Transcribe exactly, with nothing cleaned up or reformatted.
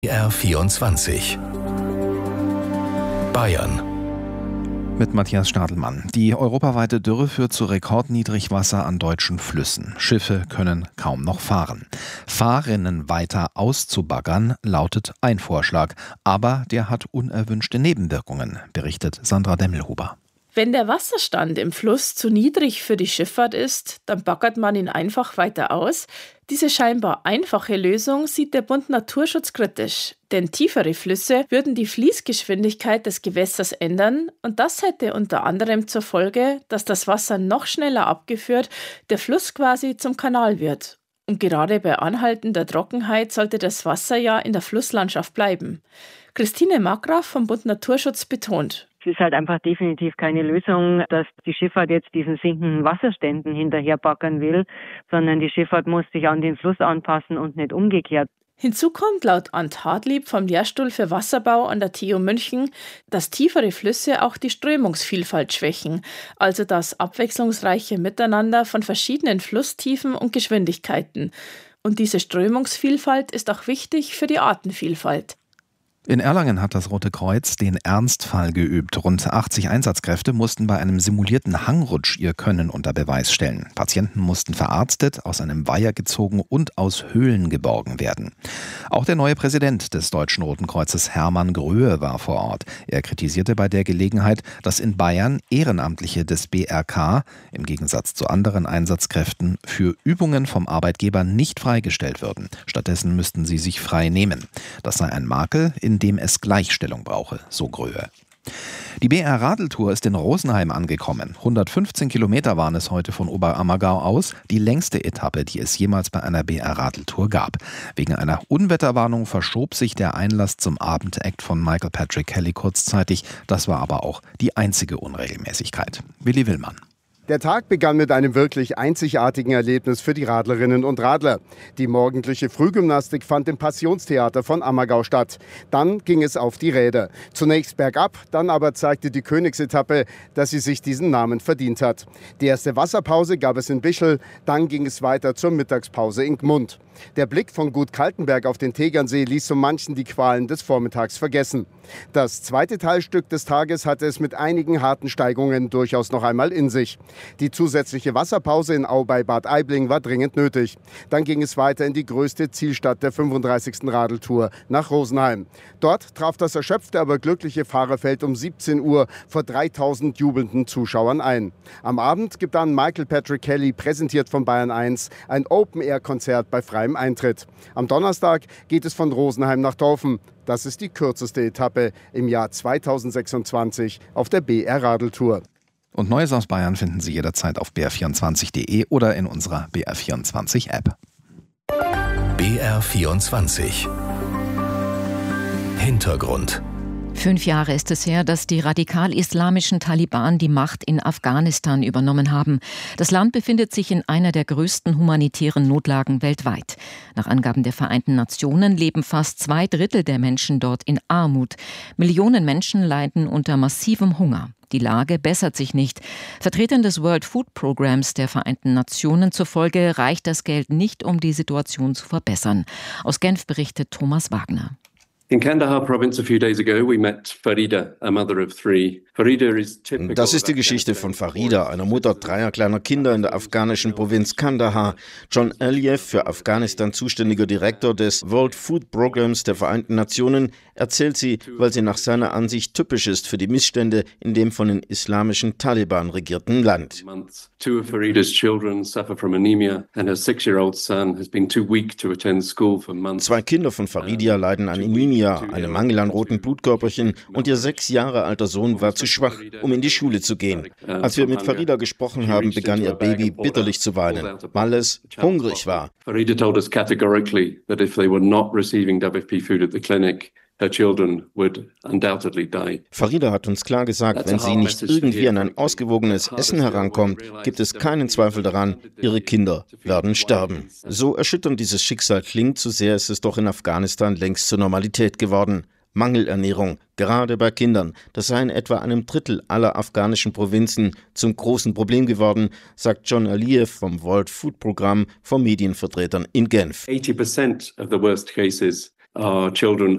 B R vierundzwanzig Bayern. Mit Matthias Stadelmann. Die europaweite Dürre führt zu Rekordniedrigwasser an deutschen Flüssen. Schiffe können kaum noch fahren. Fahrrinnen weiter auszubaggern, lautet ein Vorschlag. Aber der hat unerwünschte Nebenwirkungen, berichtet Sandra Demmelhuber. Wenn der Wasserstand im Fluss zu niedrig für die Schifffahrt ist, dann baggert man ihn einfach weiter aus. Diese scheinbar einfache Lösung sieht der Bund Naturschutz kritisch. Denn tiefere Flüsse würden die Fließgeschwindigkeit des Gewässers ändern und das hätte unter anderem zur Folge, dass das Wasser noch schneller abgeführt, der Fluss quasi zum Kanal wird. Und gerade bei anhaltender Trockenheit sollte das Wasser ja in der Flusslandschaft bleiben. Christine Markgraf vom Bund Naturschutz betont: Es ist halt einfach definitiv keine Lösung, dass die Schifffahrt jetzt diesen sinkenden Wasserständen hinterherbaggern will, sondern die Schifffahrt muss sich an den Fluss anpassen und nicht umgekehrt. Hinzu kommt laut Ant Hartlieb vom Lehrstuhl für Wasserbau an der T U München, dass tiefere Flüsse auch die Strömungsvielfalt schwächen, also das abwechslungsreiche Miteinander von verschiedenen Flusstiefen und Geschwindigkeiten. Und diese Strömungsvielfalt ist auch wichtig für die Artenvielfalt. In Erlangen hat das Rote Kreuz den Ernstfall geübt. Rund achtzig Einsatzkräfte mussten bei einem simulierten Hangrutsch ihr Können unter Beweis stellen. Patienten mussten verarztet, aus einem Weiher gezogen und aus Höhlen geborgen werden. Auch der neue Präsident des Deutschen Roten Kreuzes, Hermann Gröhe, war vor Ort. Er kritisierte bei der Gelegenheit, dass in Bayern Ehrenamtliche des B R K, im Gegensatz zu anderen Einsatzkräften, für Übungen vom Arbeitgeber nicht freigestellt würden. Stattdessen müssten sie sich frei nehmen. Das sei ein Makel, in dem es Gleichstellung brauche, so Gröhe. Die B R-Radeltour ist in Rosenheim angekommen. hundertfünfzehn Kilometer waren es heute von Oberammergau aus, die längste Etappe, die es jemals bei einer B R-Radeltour gab. Wegen einer Unwetterwarnung verschob sich der Einlass zum Abendakt von Michael Patrick Kelly kurzzeitig. Das war aber auch die einzige Unregelmäßigkeit. Willi Willmann. Der Tag begann mit einem wirklich einzigartigen Erlebnis für die Radlerinnen und Radler. Die morgendliche Frühgymnastik fand im Passionstheater von Ammergau statt. Dann ging es auf die Räder. Zunächst bergab, dann aber zeigte die Königsetappe, dass sie sich diesen Namen verdient hat. Die erste Wasserpause gab es in Bischl, dann ging es weiter zur Mittagspause in Gmund. Der Blick von Gut Kaltenberg auf den Tegernsee ließ so manchen die Qualen des Vormittags vergessen. Das zweite Teilstück des Tages hatte es mit einigen harten Steigungen durchaus noch einmal in sich. Die zusätzliche Wasserpause in Au bei Bad Aibling war dringend nötig. Dann ging es weiter in die größte Zielstadt der fünfunddreißigsten Radeltour, nach Rosenheim. Dort traf das erschöpfte, aber glückliche Fahrerfeld um siebzehn Uhr vor dreitausend jubelnden Zuschauern ein. Am Abend gibt dann Michael Patrick Kelly, präsentiert von Bayern eins, ein Open-Air-Konzert bei freiem Eintritt. Am Donnerstag geht es von Rosenheim nach Dorfen. Das ist die kürzeste Etappe im Jahr zweitausendsechsundzwanzig auf der B R-Radeltour. Und Neues aus Bayern finden Sie jederzeit auf b r vierundzwanzig punkt de oder in unserer B R vierundzwanzig App. B R vierundzwanzig Hintergrund. Fünf Jahre ist es her, dass die radikal-islamischen Taliban die Macht in Afghanistan übernommen haben. Das Land befindet sich in einer der größten humanitären Notlagen weltweit. Nach Angaben der Vereinten Nationen leben fast zwei Drittel der Menschen dort in Armut. Millionen Menschen leiden unter massivem Hunger. Die Lage bessert sich nicht. Vertretern des World Food Programs der Vereinten Nationen zufolge reicht das Geld nicht, um die Situation zu verbessern. Aus Genf berichtet Thomas Wagner. In Kandahar province a few days ago we met Farida, a mother of three. Farida is typical. Das ist die Geschichte von Farida, einer Mutter dreier kleiner Kinder in der afghanischen Provinz Kandahar. John Aliyev, für Afghanistan zuständiger Direktor des World Food Programs der Vereinten Nationen, erzählt sie, weil sie nach seiner Ansicht typisch ist für die Missstände in dem von den islamischen Taliban regierten Land. Two of Farida's children suffer from anemia and her six-year-old son has been too weak to attend school for months. Zwei Kinder von Farida leiden an Anemia, einem Mangel an roten Blutkörperchen, und ihr sechs Jahre alter Sohn war zu schwach, um in die Schule zu gehen. Als wir mit Farida gesprochen haben, begann ihr Baby bitterlich zu weinen, weil es hungrig war. Farida told us categorically that if they were not receiving W F P food at the clinic, her children would undoubtedly die. Farida hat uns klar gesagt, wenn sie nicht irgendwie an ein ausgewogenes Essen herankommt, gibt es keinen Zweifel daran, ihre Kinder werden sterben. So erschütternd dieses Schicksal klingt, so sehr ist es doch in Afghanistan längst zur Normalität geworden. Mangelernährung, gerade bei Kindern, das sei in etwa einem Drittel aller afghanischen Provinzen zum großen Problem geworden, sagt John Aliyev vom World Food Programm vor Medienvertretern in Genf. eighty percent of the worst cases our children